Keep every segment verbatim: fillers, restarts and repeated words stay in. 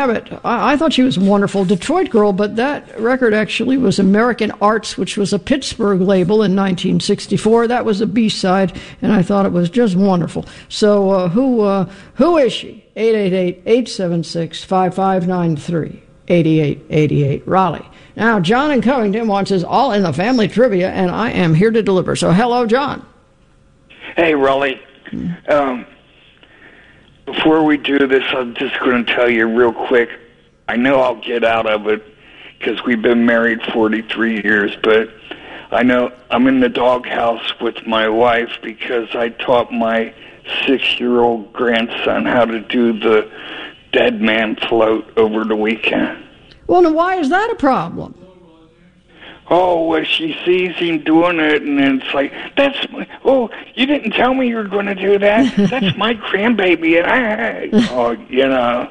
it. I, I thought she was wonderful. Detroit girl, but that record actually was American Arts, which was a Pittsburgh label in nineteen sixty-four. That was a B-side, and I thought it was just wonderful. So uh, who uh, who is she? eight eight eight, eight seven six, five five nine three, eight eight eight eight, Raleigh. Now, John in Covington wants us all in the family trivia, and I am here to deliver. So hello, John. Hey, Raleigh. Um, before we do this, I'm just going to tell you real quick. I know I'll get out of it because we've been married forty-three years, but I know I'm in the doghouse with my wife because I taught my six-year-old grandson how to do the dead man float over the weekend. Well, now why is that a problem? Oh, well, she sees him doing it, and it's like, that's, my, oh, you didn't tell me you were going to do that. That's my grandbaby, and I, oh, you know.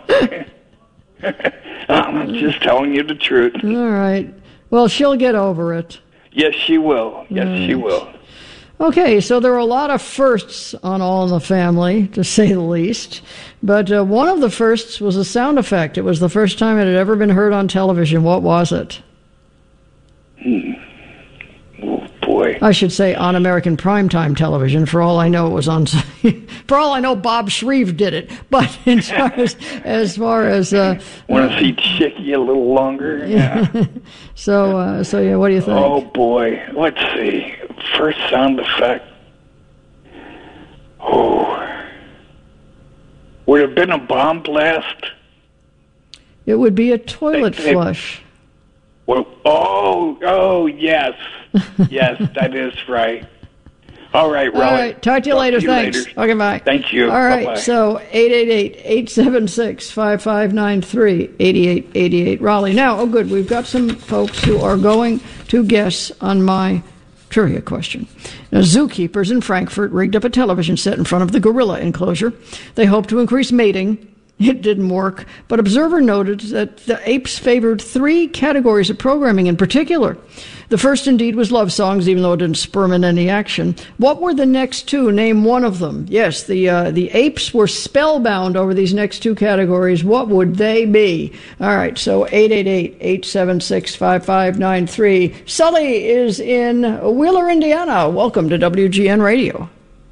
I'm just telling you the truth. All right. Well, she'll get over it. Yes, she will. Yes, right. she will. Okay, so there were a lot of firsts on All in the Family, to say the least. But uh, one of the firsts was a sound effect. It was the first time it had ever been heard on television. What was it? Hmm. Oh, boy. I should say on American primetime television. For all I know, it was on... for all I know, Bob Shreve did it. But as far as... as, far as uh, Want to see Chicky a little longer? Yeah. so, uh, so yeah, what do you think? Oh, boy. Let's see. First sound effect. Oh. Would it have been a bomb blast? It would be a toilet they, they, flush. Well, oh, oh, yes. Yes, that is right. All right, Raleigh. All right, talk to you talk later. To you Thanks. Later. Okay, bye. Thank you. All right, Bye-bye. so eight eight eight, eight seven six, five five nine three, eight eight eight eight, Raleigh. Now, oh, good, we've got some folks who are going to guess on my trivia question. Now, zookeepers in Frankfurt rigged up a television set in front of the gorilla enclosure. They hoped to increase mating. It didn't work, but observer noted that the apes favored three categories of programming in particular. The first, indeed, was love songs, even though it didn't sperm in any action. What were the next two? Name one of them. Yes, the uh, the apes were spellbound over these next two categories. What would they be? All right, so eight eight eight, eight seven six, five five nine three. Sully is in Wheeler, Indiana. Welcome to W G N Radio.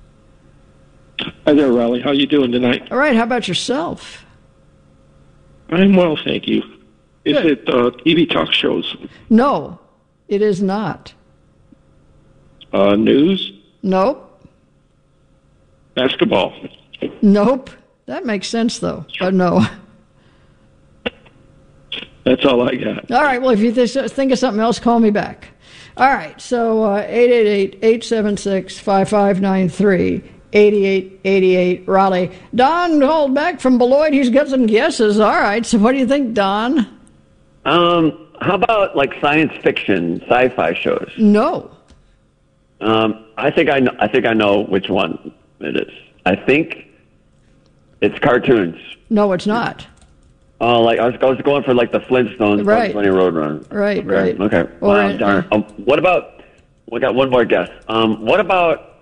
Hi there, Raleigh. How you doing tonight? All right, how about yourself? I'm well, thank you. Is Good. it uh, T V talk shows? No, it is not. Uh, news? Nope. Basketball? Nope. That makes sense, though, but no. That's all I got. All right, well, if you th- think of something else, call me back. All right, so uh, eight eight eight, eight seven six, five five nine three, eight eight eight eight, Raleigh. Don called back from Beloit. He's got some guesses. All right, so what do you think, Don? Um, how about, like, science fiction, sci-fi shows? No. Um, I think I know, I think I know which one it is. I think it's cartoons. No, it's not. Oh, like I was, I was going for like the Flintstones, Right. Funny Roadrunner. Right, okay. right. Okay. Or Wow, in- darn. Um, what about? We got one more guess. Um, what about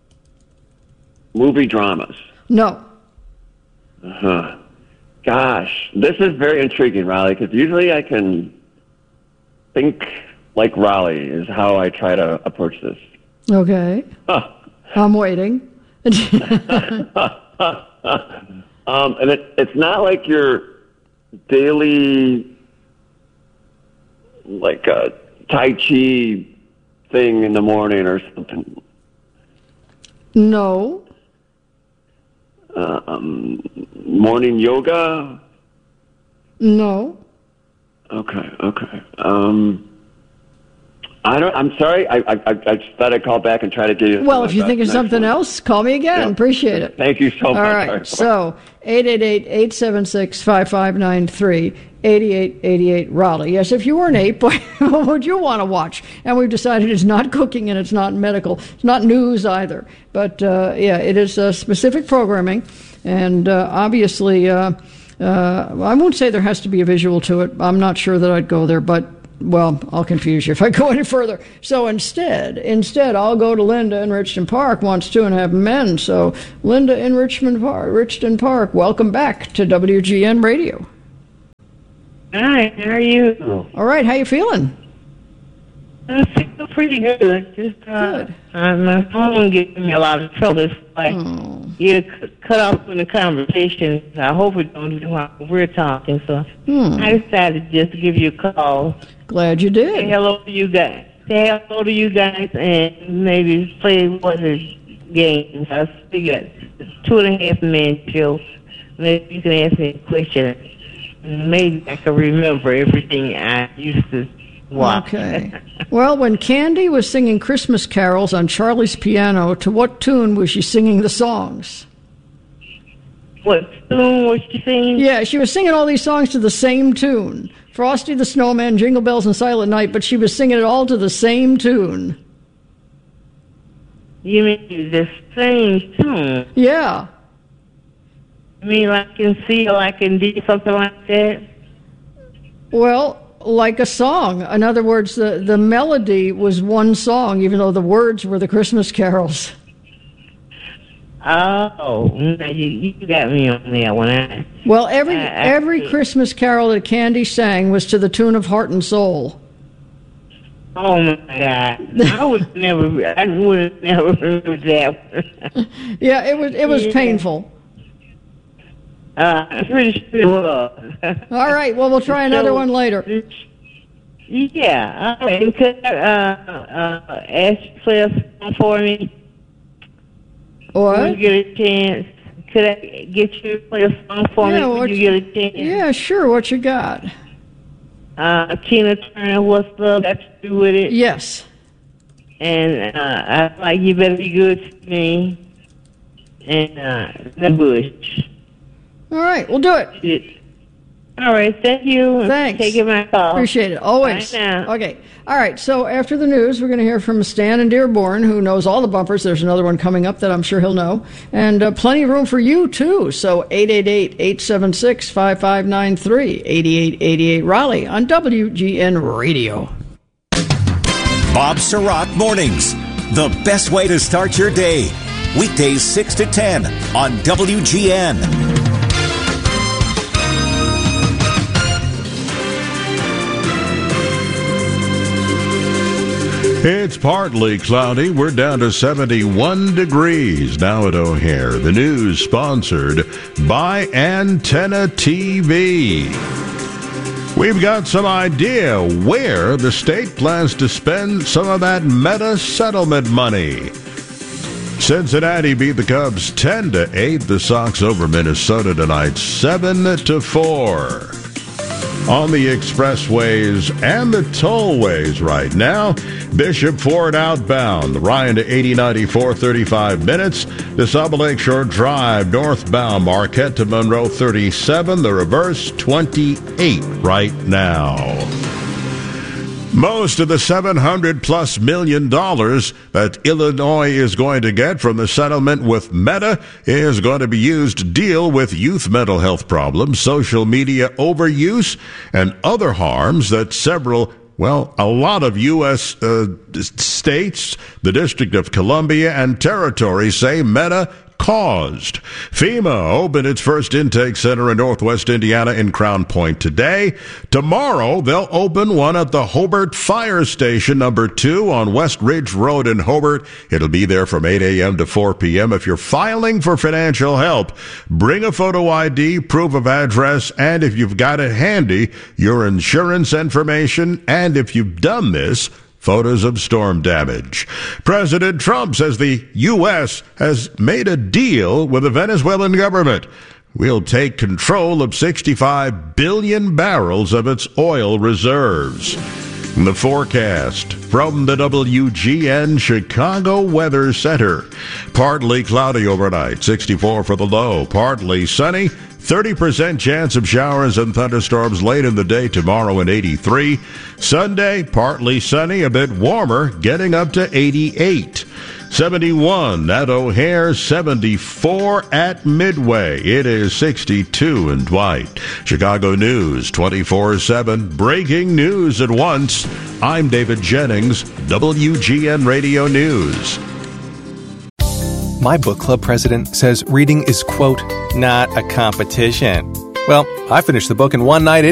movie dramas? No. Uh-huh. Gosh, this is very intriguing, Raleigh, because usually I can think like Raleigh is how I try to approach this. Okay. Huh. I'm waiting. um, and it, it's not like your daily, like a Tai Chi thing in the morning or something. No. Uh, um, morning yoga? No. Okay, okay. Um, I don't. I'm sorry. I I, I just thought I'd call back and try to get you. Well, if you think of something else, call me again. Yeah. Appreciate it. Thank you so All much. right. So eight eight eight, eight seven six, five five nine three, eight eight eight eight, Raleigh. Yes, if you were an ape, what would you want to watch? And we've decided it's not cooking and it's not medical. It's not news either. But, uh, yeah, it is uh, specific programming. And uh, obviously, uh, uh, I won't say there has to be a visual to it. I'm not sure that I'd go there, but well, I'll confuse you if I go any further. So instead, instead, I'll go to Linda in Richton Park, wants two and a half men. So Linda in Richmond Park, Richton Park, welcome back to W G N Radio. Hi, how are you? All right, how you feeling? I feel pretty good. Just uh, Good. uh, my phone giving me a lot of trouble. It's like Oh. you c- cut off in the conversation. I hope it don't do while we're talking. So Hmm. I decided just to give you a call. Glad you Say did. hello to you guys. Say hello to you guys, and maybe play one of the games. I we got two and a half men show. Maybe you can ask me a question. Maybe I can remember everything I used to watch. Okay. Well, when Candy was singing Christmas carols on Charlie's piano, to what tune was she singing the songs? What tune was she singing? Yeah, she was singing all these songs to the same tune. Frosty the Snowman, Jingle Bells, and Silent Night, but she was singing it all to the same tune. You mean the same tune? Yeah. You mean like in C or like in D, something like that? Well, like a song. In other words, the, the melody was one song, even though the words were the Christmas carols. Oh, now you, you got me on that one. I, Well, every I- I every see. Christmas carol that Candy sang was to the tune of Heart and Soul. oh my God! I would never. I would never remember that. Yeah, it was it was Yeah. painful. uh, I'm pretty sure it was. All right, well, we'll try another So- one later. Yeah. All right. And could I uh, uh, ask you to play a song for me? When What? you get a chance, could I get you to play a song for Yeah, me when what you you- get a chance? Yeah, sure. What you got? Uh, Tina Turner, What's Love Got to Do With It? Yes. And uh, I like You Better Be Good to Me. And uh, The Bush. All right, we'll do it. It. All right, thank you. Thanks. for taking my call. Appreciate it. Always. Bye now. Okay. All right. So after the news, we're going to hear from Stan in Dearborn, who knows all the bumpers. There's another one coming up that I'm sure he'll know. And uh, plenty of room for you, too. So eight eight eight, eight seven six, five five nine three, eight eight eight eight Raleigh on W G N Radio. Bob Surratt Mornings. The best way to start your day. Weekdays six to ten on W G N. It's partly cloudy. We're down to seventy-one degrees now at O'Hare. The news sponsored by Antenna T V. We've got some idea where the state plans to spend some of that Meta settlement money. Cincinnati beat the Cubs ten to eight. The Sox over Minnesota tonight seven to four. On the expressways and the tollways right now, Bishop Ford outbound, Ryan to eighty ninety-four, thirty-five minutes. The Saba Lakeshore Drive northbound, Marquette to Monroe, thirty-seven. The reverse, twenty-eight right now. Most of the seven hundred plus million dollars that Illinois is going to get from the settlement with Meta is going to be used to deal with youth mental health problems, social media overuse, and other harms that several, well, a lot of U S uh, states, the District of Columbia, and territories say Meta caused. FEMA opened its first intake center in northwest Indiana in Crown Point today. Tomorrow, they'll open one at the Hobart Fire Station number two on West Ridge Road in Hobart. It'll be there from eight a.m. to four p.m. If you're filing for financial help, bring a photo I D, proof of address, and if you've got it handy, your insurance information, and if you've done this, photos of storm damage. President Trump says the U S has made a deal with the Venezuelan government. We'll take control of sixty-five billion barrels of its oil reserves. The forecast from the W G N Chicago Weather Center. Partly cloudy overnight, sixty-four for the low. Partly sunny, thirty percent chance of showers and thunderstorms late in the day tomorrow and eighty-three. Sunday, partly sunny, a bit warmer, getting up to eighty-eight. seventy-one at O'Hare, seventy-four at Midway. It is sixty-two in Dwight. Chicago News twenty-four seven. Breaking news at once. I'm David Jennings, W G N Radio News. My book club president says reading is, quote, not a competition. Well, I finished the book in one night